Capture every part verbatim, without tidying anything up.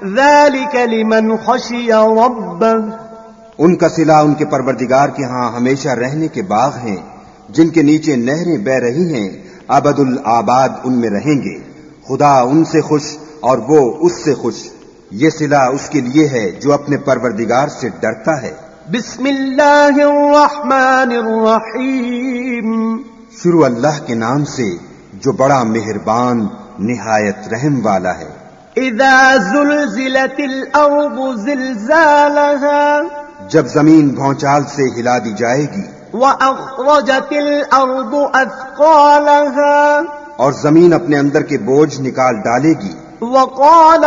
ذلك لمن خشي ربه ان کا صلہ ان کے پروردگار کے ہاں ہمیشہ رہنے کے باغ ہیں جن کے نیچے نہریں بہ رہی ہیں، ابد الآباد ان میں رہیں گے، خدا ان سے خوش اور وہ اس سے خوش، یہ صلہ اس کے لیے ہے جو اپنے پروردگار سے ڈرتا ہے۔ بسم اللہ الرحمن الرحیم، شروع اللہ کے نام سے جو بڑا مہربان نہایت رحم والا ہے۔ اذا زلزلت الارض زلزالها، جب زمین بھونچال سے ہلا دی جائے گی، واخرجت الارض اثقالها، اور زمین اپنے اندر کے بوجھ نکال ڈالے گی، وقال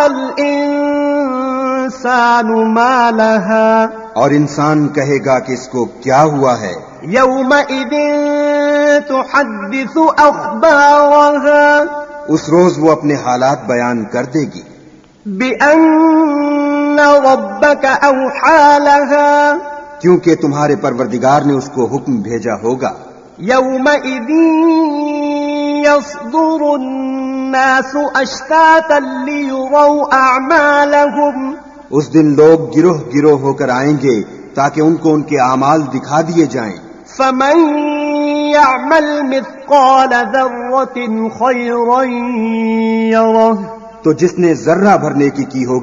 الانسان ما لها، اور انسان کہے گا کہ اس کو کیا ہوا ہے، یومئذ تحدث اخبارها، اس روز وہ اپنے حالات بیان کر دے گی، بأن ربك اوحى لها، کیونکہ تمہارے پروردگار نے اس کو حکم بھیجا ہوگا۔ یومئذ يصدر الناس اشتاتا ليروا اعمالهم، اس دن لوگ گروہ گروہ ہو کر آئیں گے تاکہ ان کو ان کے اعمال دکھا دیے جائیں۔ فمن يعمل مثقال ذرة خيرا يره، تو جس نے ذرہ بھر نیکی کی ہوگی